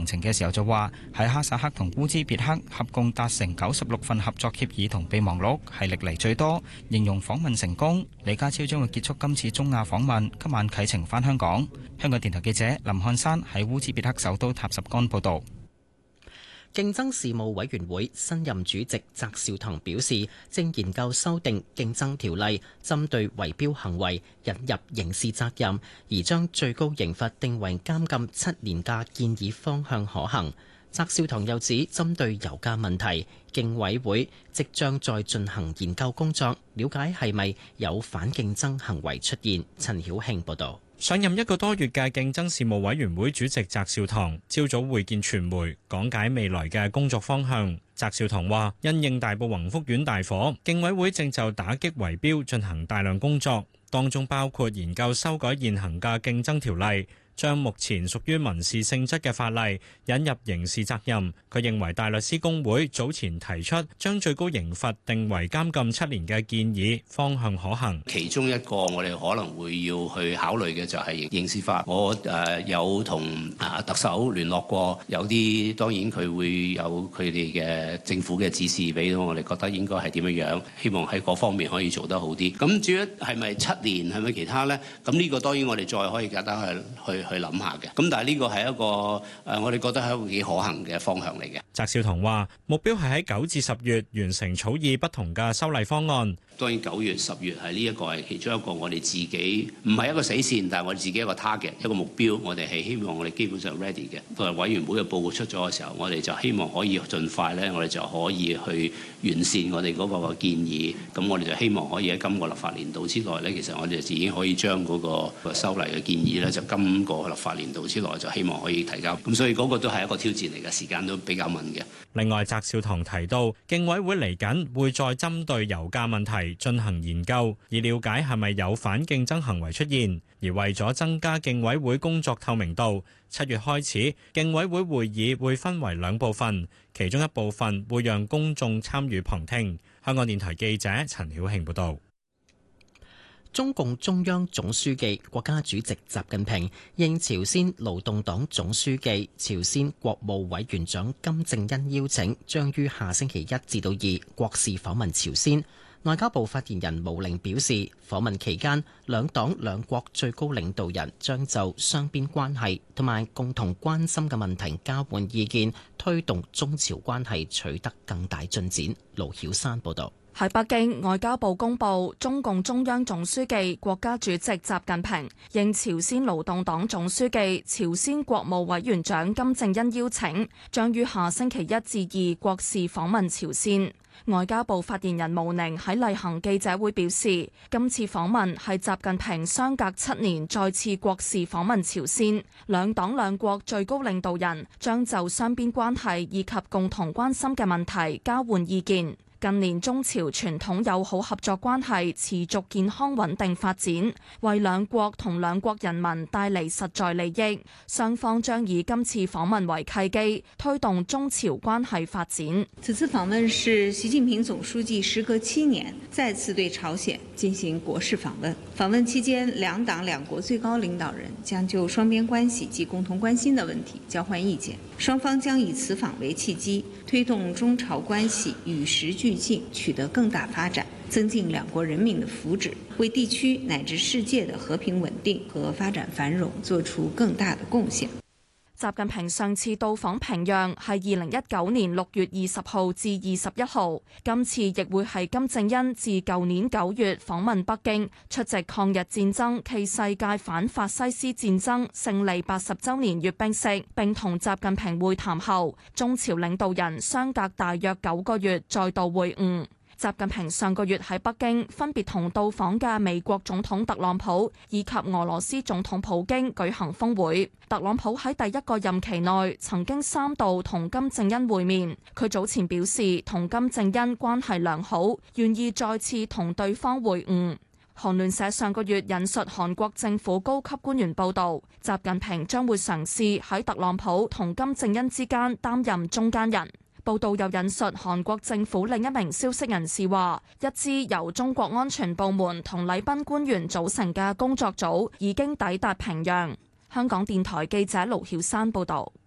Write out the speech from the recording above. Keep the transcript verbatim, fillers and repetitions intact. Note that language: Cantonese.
程嘅時候就話，喺哈薩克同烏茲別克合共達成九十六份合作協議同備忘錄，係歷嚟最多，形容訪問成功。李家超將會結束今次中亞訪問，今晚啟程返香港。香港電台記者林漢山喺烏茲別克首都塔什干報導。 競爭事務委員會新任主席翟紹唐表示，正研究修訂競爭條例，針對圍標行為引入刑事責任，而將最高刑罰定為監禁七年嘅建議方向可行。翟紹唐又指，針對油價問題，競委會即將再進行研究工作，了解係咪有反競爭行為出現。陳曉慶報導。 上任一個多月嘅競爭事務委員會主席翟紹唐，朝早會見傳媒，講解未來嘅工作方向。翟紹唐話，因應大埔宏福苑大火，競委會正就打擊圍標進行大量工作，當中包括研究修改現行嘅競爭條例，將目前屬於民事性質嘅法例引入刑事責任。佢認為大律師公會早前提出將最高刑罰定為監禁七年嘅建議方向可行。 其中一個我哋可能會要去考慮嘅就係刑事法。我誒有同啊特首聯絡過，有啲當然佢會有佢哋嘅政府嘅指示俾到我哋，覺得應該係點樣樣，希望喺嗰方面可以做得好啲。咁至於係咪七年，係咪其他呢？咁呢個當然我哋再可以簡單去去。去諗下嘅，咁但係呢個係一個誒，我哋覺得係一個幾可行嘅方向嚟嘅。 翟紹唐話：目標係喺九至十月完成草擬不同嘅修例方案。 當然九月、十月係呢一個係其中一個我哋自己唔係一個死線，但係我哋自己一個 target 一個目標，我哋係希望我哋基本上 ready 嘅。當委員會嘅報告出咗嘅時候，我哋就希望可以盡快咧，我哋就可以去完善我哋嗰個建議。咁我哋就希望可以喺今個立法年度之內咧，其實我哋已經可以將嗰個修例嘅建議咧，就今個立法年度之內就希望可以提交。咁所以嗰個都係一個挑戰嚟嘅，時間都比較問嘅。 另外，翟紹唐提到，競委會嚟緊會再針對油價問題進行研究，以了解係咪有反競爭行為出現。而為咗增加競委會工作透明度，七月開始，競委會會議會分為兩部分，其中一部分會讓公眾參與旁聽。香港電台記者陳曉慶報導。 中共中央總書記、國家主席習近平應朝鮮勞動黨總書記、朝鮮國務委員長金正恩邀請，將於下星期一至到二國事訪問朝鮮。外交部發言人毛寧表示，訪問期間，兩黨兩國最高領導人將就雙邊關係同埋共同關心嘅問題交換意見，推動中朝關係取得更大進展。盧曉山報導。 喺北京，外交部公布，中共中央總書記、國家主席習近平應朝鮮勞動黨總書記、朝鮮國務委員長金正恩邀請，將於下星期一至二國事訪問朝鮮。外交部發言人毛寧喺例行記者會表示，今次訪問係習近平相隔七年再次國事訪問朝鮮，兩黨兩國最高領導人將就雙邊關係以及共同關心嘅問題交換意見。近年中朝傳統友好合作關係持續健康穩定發展，為兩國同兩國人民帶嚟實在利益。雙方將以今次訪問為契機，推動中朝關係發展。 此次訪問是習近平總書記時隔七年再次對朝鮮進行國事訪問。訪問期間，兩黨兩國最高領導人將就雙邊關係及共同關心的問題交換意見。雙方將以此訪為契機，推動中朝關係與時俱進，取得更大發展，增進兩國人民的福祉，為地區乃至世界的和平穩定和發展繁榮作出更大的貢獻。 習近平上次到訪平壤係二零一九年六月二十號至二十一號，今次亦會係金正恩自舊年九月訪問北京，出席抗日戰爭暨世界反法西斯戰爭勝利八十週年閱兵式，並同習近平會談後，中朝領導人相隔大約九個月再度會晤。習近平上個月喺北京分別同到訪嘅美國總統特朗普以及俄羅斯總統普京舉行峰會。特朗普喺第一個任期內曾經三度同金正恩會面，佢早前表示同金正恩關係良好，願意再次同對方會晤。韓聯社上個月引述韓國政府高級官員報導，習近平將會嘗試喺特朗普同金正恩之間擔任中間人。報道又引述韓國政府另一名消息人士話，一支由中國安全部門同禮賓官員組成嘅工作組已經抵達平壤。香港電台記者盧曉山報導。